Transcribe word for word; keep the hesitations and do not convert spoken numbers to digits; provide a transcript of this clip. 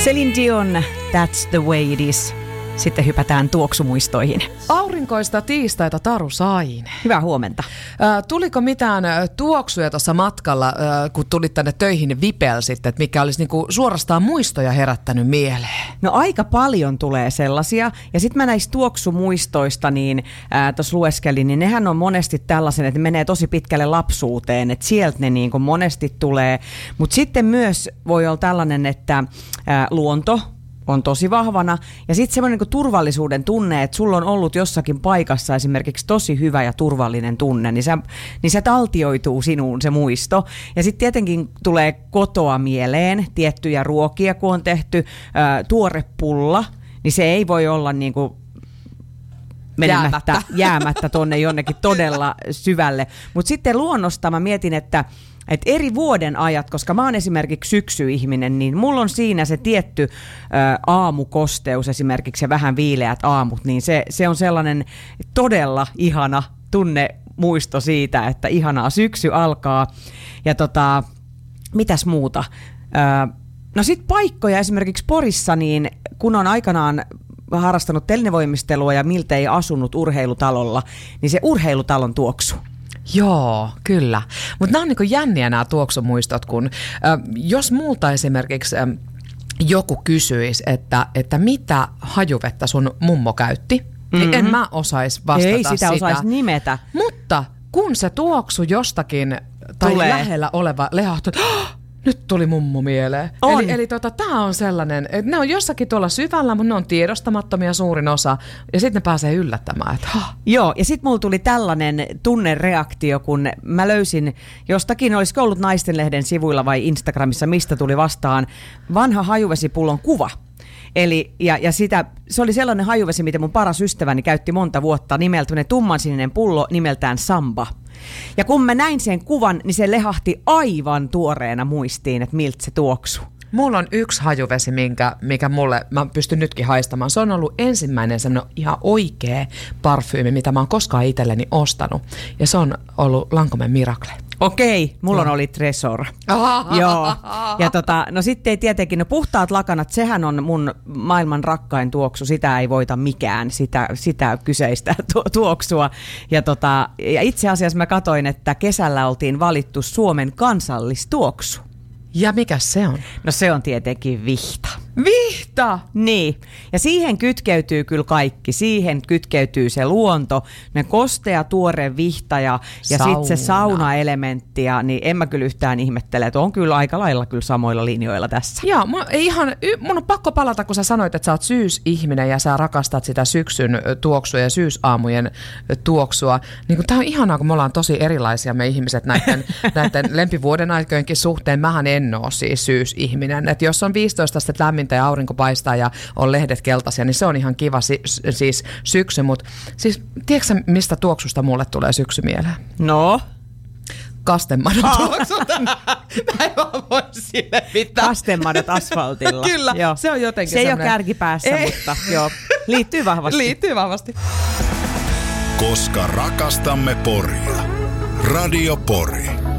Celine Dion, That's the way it is. Sitten hypätään tuoksumuistoihin. Aurinkoista tiistaita, Taru Saine. Hyvää huomenta. Äh, tuliko mitään tuoksuja tuossa matkalla, äh, kun tulit tänne töihin Vipel sitten, että mikä olisi niinku suorastaan muistoja herättänyt mieleen? No aika paljon tulee sellaisia. Ja sitten mä näistä tuoksumuistoista, niin äh, tuossa lueskelin, niin nehän on monesti tällaisen, että ne menee tosi pitkälle lapsuuteen. Että sieltä ne niinku monesti tulee. Mutta sitten myös voi olla tällainen, että äh, luonto on tosi vahvana. Ja sitten semmoinen niin turvallisuuden tunne, että sulla on ollut jossakin paikassa esimerkiksi tosi hyvä ja turvallinen tunne, niin, sä, niin se taltioituu sinuun se muisto. Ja sitten tietenkin tulee kotoa mieleen tiettyjä ruokia, kun on tehty ää, tuore pulla, niin se ei voi olla niin kuin menemättä, jäämättä, jäämättä tonne jonnekin todella syvälle. Mutta sitten luonnosta mä mietin, että Et eri vuoden ajat, koska mä oon esimerkiksi syksyihminen, niin mulla on siinä se tietty ä, aamukosteus, esimerkiksi se vähän viileät aamut, niin se, se on sellainen todella ihana tunnemuisto siitä, että ihanaa syksy alkaa. Ja tota, mitäs muuta? Ä, no sit paikkoja esimerkiksi Porissa, niin kun on aikanaan harrastanut telinevoimistelua ja miltei asunut urheilutalolla, niin se urheilutalon tuoksu. Joo, kyllä. Mutta nämä on niinku jänniä nämä tuoksumuistot, kun äh, jos multa esimerkiksi äh, joku kysyisi, että, että mitä hajuvettä sun mummo käytti, mm-hmm. niin en mä osaisi vastata Ei sitä. sitä. osaisi nimetä. Mutta kun se tuoksu jostakin tai Tulee. lähellä oleva lehahtuu, nyt tuli mummo mieleen. On. Eli, eli tota, tää on sellainen, että ne on jossakin tuolla syvällä, mutta ne on tiedostamattomia suurin osa. Ja sitten ne pääsee yllättämään. Että, huh. Joo, ja sitten mulla tuli tällainen tunnereaktio, kun mä löysin jostakin, olisiko ollut Naistenlehden sivuilla vai Instagramissa, mistä tuli vastaan vanha hajuvesipullon kuva. Eli, ja, ja sitä, se oli sellainen hajuvesi, mitä mun paras ystäväni käytti monta vuotta, nimeltä tummansininen pullo nimeltään Samba. Ja kun mä näin sen kuvan, niin se lehahti aivan tuoreena muistiin, että miltä se tuoksuu. Mulla on yksi hajuvesi, minkä, mikä mulle, mä pystyn nytkin haistamaan. Se on ollut ensimmäinen semmoinen ihan oikea parfyymi, mitä mä oon koskaan itselleni ostanut. Ja se on ollut Lancôme Miracle. Okei, mulla no. oli Tresor. Joo. Ja tota, no sitten ei tietenkin, no puhtaat lakanat, sehän on mun maailman rakkain tuoksu, sitä ei voita mikään, sitä, sitä kyseistä tu- tuoksua. Ja, tota, ja itse asiassa mä katsoin, että kesällä oltiin valittu Suomen kansallistuoksu. Ja mikä se on? No se on tietenkin vihta. Vihta? Niin. Ja siihen kytkeytyy kyllä kaikki. Siihen kytkeytyy se luonto, ne kostea tuore vihta ja, ja sitten se saunaelementti. Ja, niin en mä kyllä yhtään ihmettele, että on kyllä aika lailla kyllä samoilla linjoilla tässä. Joo, mun, ihan, mun on pakko palata, kun sä sanoit, että sä oot syysihminen ja sä rakastat sitä syksyn tuoksua ja syysaamujen tuoksua. Niin tää on ihanaa, kun me ollaan tosi erilaisia me ihmiset näiden, näiden lempivuoden aikojenkin suhteen. Mähän en ole siis syysihminen. Että jos on viisitoista astetta lämmintä ja aurinko paistaa ja on lehdet keltaisia, niin se on ihan kiva si- siis syksy. Mutta siis tiedätkö sä, mistä tuoksusta mulle tulee syksy mieleen? No? Kastemadon tuoksusta. Mä en vaan voi sille mitään. Kastemadot asfaltilla. Kyllä, joo. Se on jotenkin Se ei semmoinen. ole kärkipäässä, ei. Mutta joo, liittyy vahvasti. Liittyy vahvasti. Koska rakastamme Poria. Radio Pori.